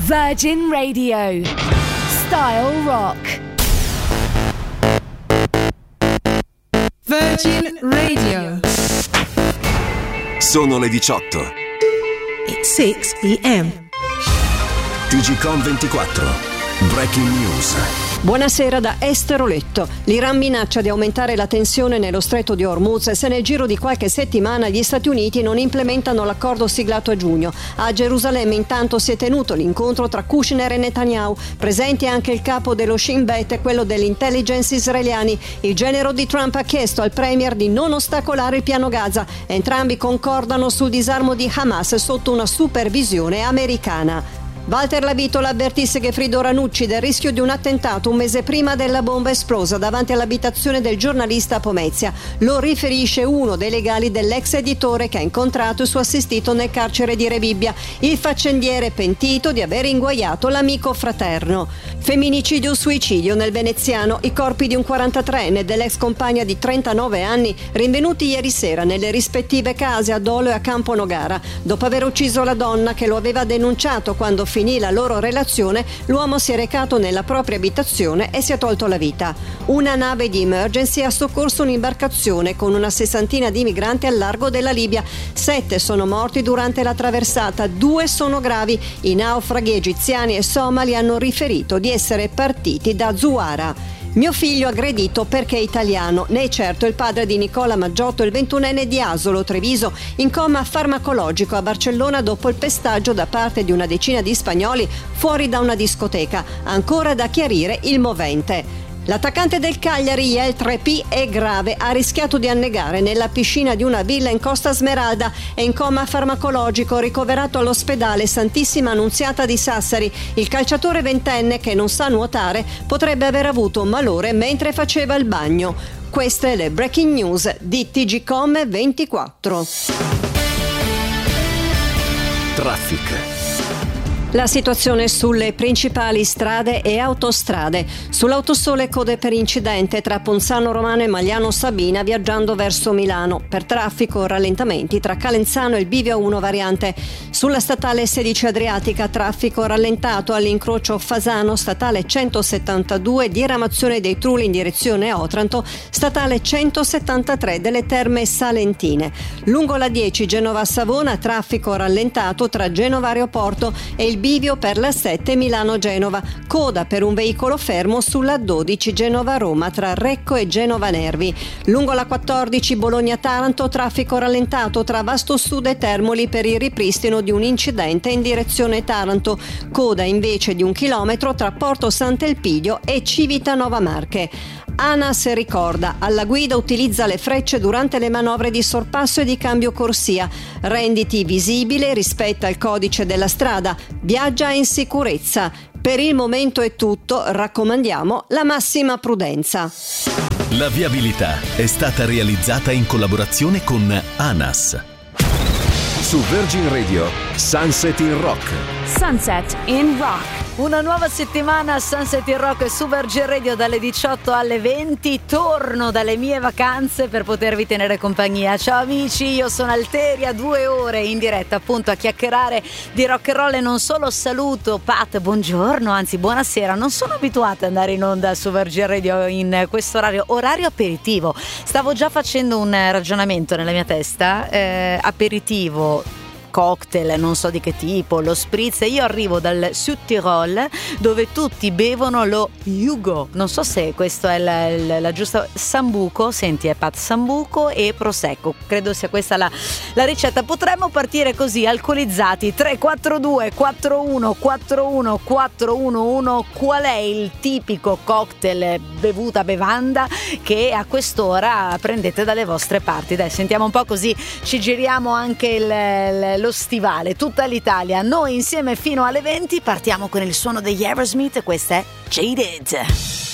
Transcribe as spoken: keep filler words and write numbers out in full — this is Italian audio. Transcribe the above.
Virgin Radio. Style Rock. Virgin Radio. Sono le diciotto. It's six p.m. T G Com ventiquattro. Breaking News. Buonasera da Esther Oletto. L'Iran minaccia di aumentare la tensione nello stretto di Hormuz se nel giro di qualche settimana gli Stati Uniti non implementano l'accordo siglato a giugno. A Gerusalemme intanto si è tenuto l'incontro tra Kushner e Netanyahu, presenti anche il capo dello Shin Bet e quello dell'intelligence israeliani. Il genero di Trump ha chiesto al premier di non ostacolare il piano Gaza. Entrambi concordano sul disarmo di Hamas sotto una supervisione americana. Walter Lavitola avvertì Segefredo Ranucci del rischio di un attentato un mese prima della bomba esplosa davanti all'abitazione del giornalista a Pomezia. Lo riferisce uno dei legali dell'ex editore che ha incontrato il suo assistito nel carcere di Rebibbia. Il faccendiere pentito di aver inguaiato l'amico fraterno. Femminicidio-suicidio nel veneziano. I corpi di un quarantatreenne e dell'ex compagna di trentanove anni rinvenuti ieri sera nelle rispettive case a Dolo e a Campo Nogara. Dopo aver ucciso la donna che lo aveva denunciato quando finì la loro relazione, l'uomo si è recato nella propria abitazione e si è tolto la vita. Una nave di emergency ha soccorso un'imbarcazione con una sessantina di migranti al largo della Libia. Sette sono morti durante la traversata, due sono gravi. I naufraghi egiziani e somali hanno riferito di essere partiti da Zuara. Mio figlio aggredito perché è italiano, ne è certo il padre di Nicola Maggiotto, il ventunenne di Asolo, Treviso, in coma farmacologico a Barcellona dopo il pestaggio da parte di una decina di spagnoli fuori da una discoteca. Ancora da chiarire il movente. L'attaccante del Cagliari, Yael Trepi, è grave, ha rischiato di annegare nella piscina di una villa in Costa Smeralda, è in coma farmacologico, ricoverato all'ospedale Santissima Annunziata di Sassari. Il calciatore ventenne, che non sa nuotare, potrebbe aver avuto un malore mentre faceva il bagno. Queste le breaking news di T G Com ventiquattro. Traffic. La situazione sulle principali strade e autostrade. Sull'autosole code per incidente tra Ponzano Romano e Magliano Sabina viaggiando verso Milano. Per traffico rallentamenti tra Calenzano e il Bivio uno variante. Sulla statale sedici Adriatica traffico rallentato all'incrocio Fasano, statale centosettantadue, diramazione dei Trulli in direzione Otranto, statale centosettantatré delle Terme Salentine. Lungo la dieci Genova-Savona traffico rallentato tra Genova Aeroporto e il bivio per la sette Milano-Genova, coda per un veicolo fermo sulla dodici Genova-Roma tra Recco e Genova Nervi. Lungo la quattordici Bologna-Taranto traffico rallentato tra Vasto Sud e Termoli per il ripristino di un incidente in direzione Taranto, coda invece di un chilometro tra Porto Sant'Elpidio e Civitanova Marche. ANAS ricorda, alla guida utilizza le frecce durante le manovre di sorpasso e di cambio corsia. Renditi visibile, rispetta il codice della strada, viaggia in sicurezza. Per il momento è tutto, raccomandiamo la massima prudenza. La viabilità è stata realizzata in collaborazione con ANAS. Su Virgin Radio, Sunset in Rock. Sunset in Rock. Una nuova settimana Sunset in Rock su Virgin Radio dalle diciotto alle venti. Torno dalle mie vacanze per potervi tenere compagnia. Ciao amici, io sono Alteria, due ore in diretta appunto a chiacchierare di rock and roll e non solo. Saluto Pat, buongiorno, anzi buonasera. Non sono abituata ad andare in onda su Virgin Radio in questo orario, orario aperitivo. Stavo già facendo un ragionamento nella mia testa, eh, aperitivo, cocktail, non so di che tipo, lo spritz. Io arrivo dal Südtirol dove tutti bevono lo Jugo, non so se questo è la, la, la giusta, Sambuco, senti è Pat, Sambuco e Prosecco, credo sia questa la, la ricetta. Potremmo partire così, alcolizzati. Tre quattro due quattro uno quattro uno quattro uno uno. Qual è il tipico cocktail, bevuta, bevanda che a quest'ora prendete dalle vostre parti? Dai, sentiamo un po', così ci giriamo anche il, il lo stivale, tutta l'Italia, noi insieme fino alle venti. Partiamo con il suono degli Aerosmith, questa è Jaded.